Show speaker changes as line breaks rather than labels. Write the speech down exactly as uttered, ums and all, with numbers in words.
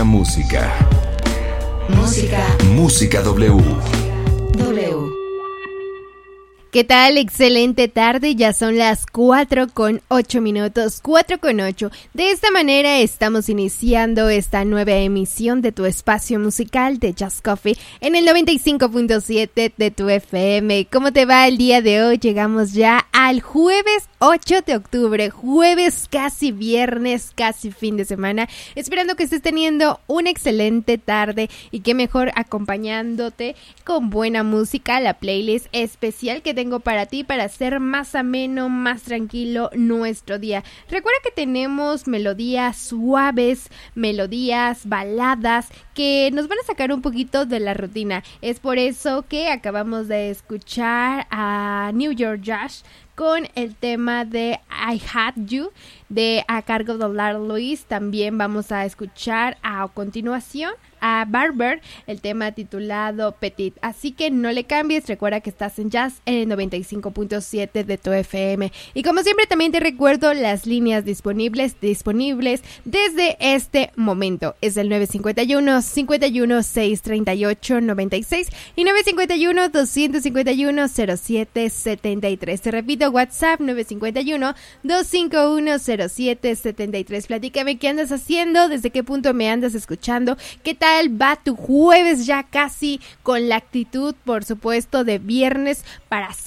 música.
Música.
Música W.
W.
¿Qué tal? Excelente tarde, ya son las cuatro con ocho minutos, cuatro con ocho. De esta manera estamos iniciando esta nueva emisión de tu espacio musical de Just Coffee en el noventa y cinco punto siete de tu F M. ¿Cómo te va el día de hoy? Llegamos ya al jueves ocho de octubre, jueves casi viernes, casi fin de semana, esperando que estés teniendo una excelente tarde y qué mejor acompañándote con buena música, la playlist especial que tengo para ti para hacer más ameno, más tranquilo nuestro día. Recuerda que tenemos melodías suaves, melodías baladas que nos van a sacar un poquito de la rutina. Es por eso que acabamos de escuchar a New York Jazz con el tema de I Had You de a cargo de Lara Luis. También vamos a escuchar a continuación a Barber, el tema titulado Petit. Así que no le cambies, recuerda que estás en Jazz en el noventa y cinco punto siete de tu F M. Y como siempre también te recuerdo las líneas disponibles, disponibles desde este momento. Es el nueve cinco uno, cinco uno, seis tres ocho, nueve seis y nueve cinco uno, dos cinco uno, cero siete siete tres. Te repito, WhatsApp nueve cinco uno, dos cinco uno, cero siete siete tres. Platícame qué andas haciendo, desde qué punto me andas escuchando, qué tal va tu jueves ya casi con la actitud, por supuesto, de viernes para hacer